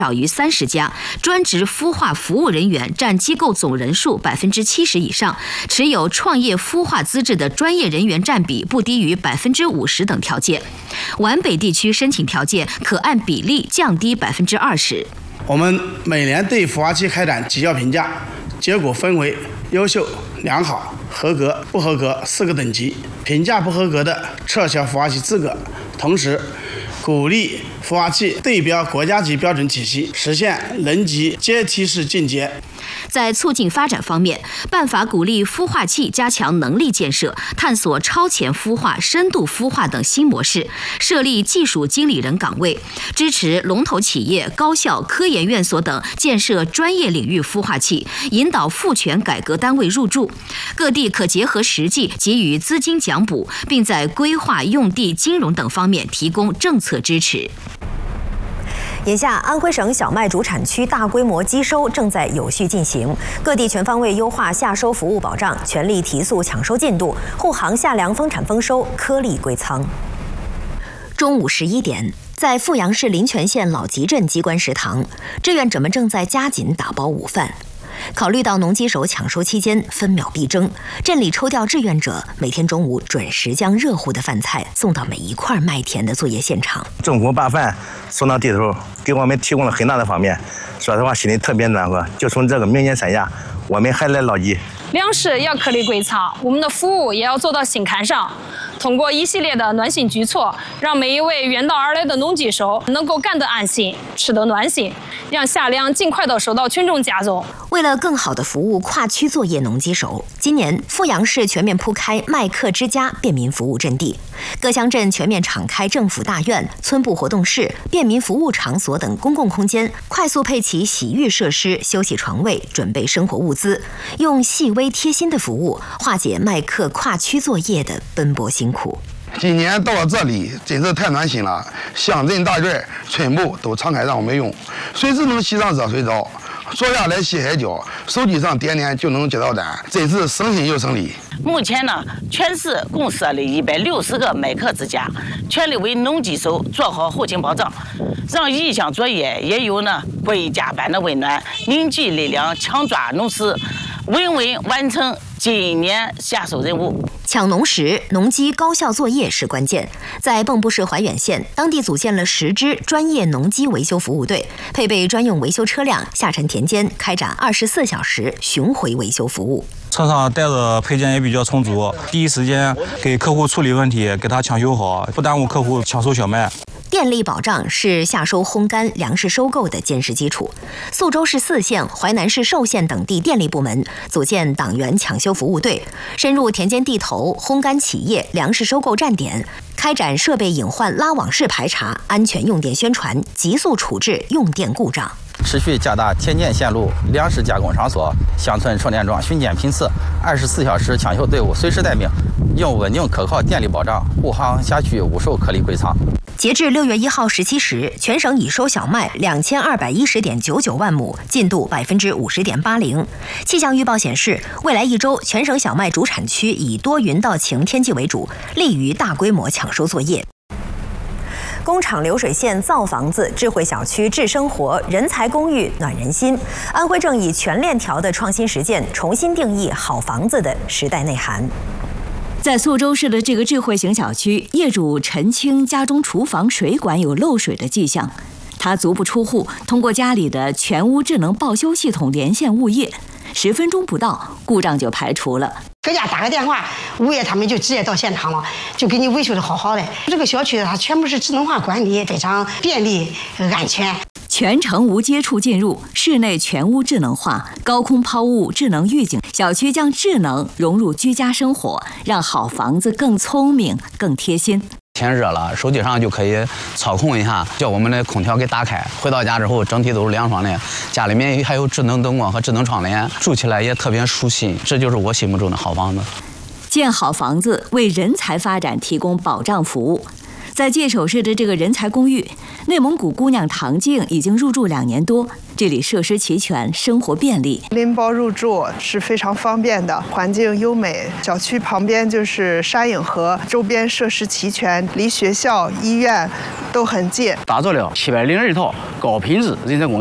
少于30家，专职孵化服务人员占机构总人数70%以上，持有创业孵化资质的专业人员占比不低于50%等条件。皖北地区申请条件可按比例降低20%。 我们每年对孵化器开展绩效评价，结果分为优秀、良好、合格、不合格4个等级，评价不合格的撤销孵化器资格，同时鼓励孵化器对标国家级标准体系，实现能级阶梯式进阶。 在促进发展方面，办法鼓励孵化器加强能力建设，探索超前孵化、深度孵化等新模式，设立技术经理人岗位，支持龙头企业、高校、科研院所等建设专业领域孵化器，引导赋权改革单位入驻。各地可结合实际给予资金奖补，并在规划、用地、金融等方面提供政策支持。 眼下，安徽省小麦主产区大规模机收正在有序进行，各地全方位优化夏收服务保障，全力提速抢收进度，护航夏粮丰产丰收，颗粒归仓。中午11点，在阜阳市临泉县老集镇机关食堂，志愿者们正在加紧打包午饭。考虑到农机手抢收期间分秒必争，镇里抽调志愿者每天中午准时将热乎的饭菜送到每一块麦田的作业现场。 政府把饭送到地头，给我们提供了很大的方便。说实话，心里特别暖和。就从这个明年3下，我们还来捞鸡。 粮食要颗粒归仓，我们的服务也要做到心坎上。通过一系列的暖心举措，让每一位远道而来的农机手能够干得安心，吃得暖心，让夏粮尽快地收到群众家中。 为了更好地服务跨区作业农机手，今年阜阳市全面铺开麦客之家便民服务阵地，各乡镇全面敞开政府大院、村部活动室、便民服务场所等公共空间，快速配齐洗浴设施、休息床位，准备生活物资，用细微贴心的服务化解麦客跨区作业的奔波辛苦。 今年到了这里真是太暖心了，乡镇大院、村部都敞开让我们用，随时能洗上热水澡，坐下来歇歇脚，手机上点点就能接到单，真是省心又省力。 目前呢，全市共设立160个麦客之家，全力为农机手做好后勤保障，让异乡作业也有归家般的温暖，凝聚力量，抢抓农时，稳稳完成今年夏收任务。 抢农时，农机高效作业是关键。在蚌埠市怀远县，当地组建了10支专业农机维修服务队，配备专用维修车辆，下沉田间，开展24小时巡回维修服务。 车上带的配件也比较充足，第一时间给客户处理问题，给他抢修好，不耽误客户抢收小麦。 电力保障是夏收烘干、粮食收购的坚实基础。宿州市4县、淮南市寿县等地电力部门组建党员抢修服务队，深入田间地头、烘干企业、粮食收购站点，开展设备隐患拉网式排查、安全用电宣传，急速处置用电故障。 持续加大田间线路、粮食加工场所、乡村充电桩巡检频次，24小时抢修队伍随时待命，用稳定可靠电力保障护航辖区五收颗粒归仓。 截至6月1号17时，全省已收小麦2210.99万亩，进度50.80%。气象预报显示，未来1周全省小麦主产区以多云到晴天气为主，利于大规模抢收作业。工厂流水线造房子，智慧小区智生活，人才公寓暖人心。安徽正以全链条的创新实践，重新定义好房子的时代内涵。 在宿州市的这个智慧型小区，业主陈清家中厨房水管有漏水的迹象，他足不出户，通过家里的全屋智能报修系统连线物业，10分钟不到，故障就排除了。 搁家打个电话，物业他们就直接到现场了，就给你维修的好好的。这个小区它全部是智能化管理，非常便利、安全。 全程无接触进入，室内全屋智能化，高空抛物智能预警，小区将智能融入居家生活，让好房子更聪明、更贴心。 天热了，手机上就可以操控一下，叫我们的空调给打开。回到家之后，整体都是凉爽的。家里面还有智能灯光和智能窗帘，住起来也特别舒心。这就是我心目中的好房子。 建好房子，为人才发展提供保障服务。在界首市的这个人才公寓，内蒙古姑娘唐静已经入住2年多。 这里设施齐全，生活便利， 拎包入住是非常方便的，环境优美。小区旁边就是山影河，周边设施齐全，离学校、医院都很近。 打造了702套高品质人才公寓。